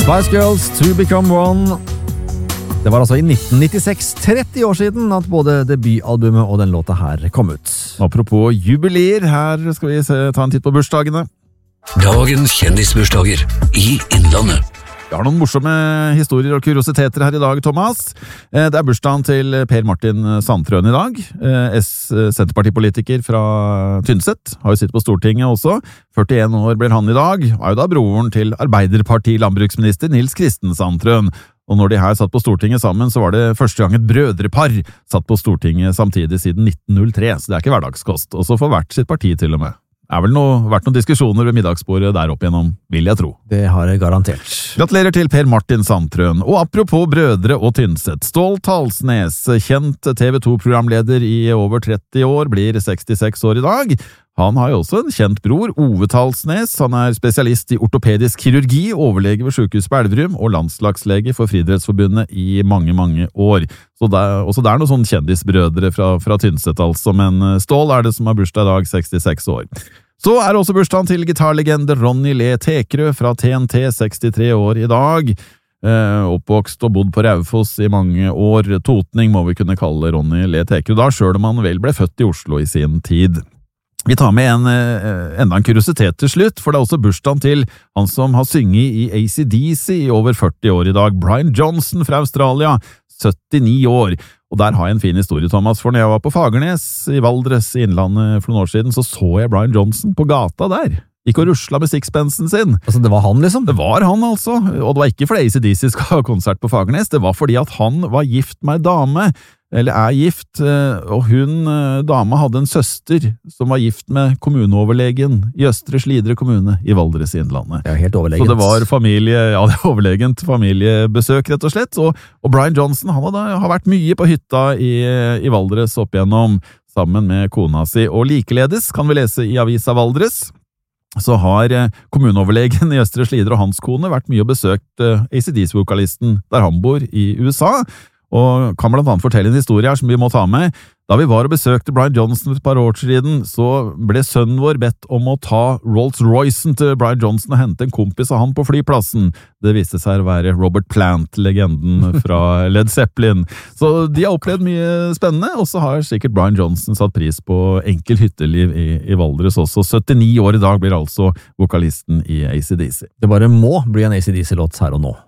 Spice Girls, To Become One. Det var altså i 1996, 30 år siden, at både debutalbumet og den låta her kom ut. Apropos jubileer, her skal vi ta en titt på bursdagene. Dagens kjendisbursdager i Innlandet. Vi har noen morsomme historier og kuriositeter her i dag, Thomas. Det er bursdagen til Per Martin Sandtrøen i dag. Senterpartipolitiker fra Tynset. Har jo sittet på Stortinget også. 41 år blir han i dag. Er jo da broren til Arbeiderparti-landbruksminister Nils Kristen Sandtrøen. Og når de her satt på Stortinget sammen, så var det første gang et brødrepar satt på Stortinget samtidig siden 1903. Så det er ikke hverdagskost. Også for hvert sitt parti til og med. Det er vel vært noen diskusjoner ved middagsbordet der opp igjennom, vil jeg tro. Det har jeg garantert. Gratulerer til Per Martin Sandtrøen. Og apropos brødre og Tynset, Stål Talsnes, kjent TV 2-programleder i over 30 år, blir 66 år i dag. Han har jo også en kjent bror, Ove Talsnes. Han er spesialist i ortopedisk kirurgi, overlege ved sykehuset på Elverum og landslagslege for Friidrettsforbundet i mange, mange år. Så det er noen sånne kjendisbrødre fra Tynset altså, men Stål er det som har bursdag i dag, 66 år. Så er det også bursdagen til gitarlegende Ronny Le Tekerø fra TNT, 63 år i dag. Oppvokst og bodd på Raufoss i mange år. Totning må vi kunne kalle Ronny Le Tekerø da, selv om han vel ble født i Oslo i sin tid. Vi tar med enda en kuriositet til slutt, for det er også bursdagen til han som har synget i AC/DC i over 40 år i dag, Brian Johnson fra Australia, 79 år. Og der har jeg en fin historie, Thomas, for når jeg var på Fagernes i Valdres i Innlandet for noen år siden, så jeg Brian Johnson på gata der. Gikk og rusla med sixpensen sin. Altså, det var han liksom? Det var han altså, og det var ikke fordi AC/DC skal ha konsert på Fagernes, det var fordi at han var gift med en dame, eller er gift, og dama hadde en søster som var gift med kommuneoverlegen i Østre Slidre kommune i Valdres i Innlandet. Det er helt overlegent. Så det var det er overlegent familiebesøk rett og slett, og Brian Johnson, han har vært mye på hytta i Valdres opp igjennom, sammen med kona si, og likeledes kan vi lese i Avisa Valdres, så har kommuneoverlegen i Østre Slidre og hans kone vært mye og besøkt AC/DC-vokalisten der han bor i USA, og kan blant annet fortelle en historie her som vi må ta med. Da vi var og besøkte Brian Johnson for et par år siden, så ble sønnen vår bedt om å ta Rolls-Roycen til Brian Johnson og hente en kompis av han på flyplassen. Det viste seg å være Robert Plant, legenden fra Led Zeppelin. Så de har opplevd mye spennende, og så har sikkert Brian Johnson satt pris på enkel hytteliv i Valdres også. 79 år i dag blir altså vokalisten i AC/DC. Det bare må bli en AC/DC-låt her og nå.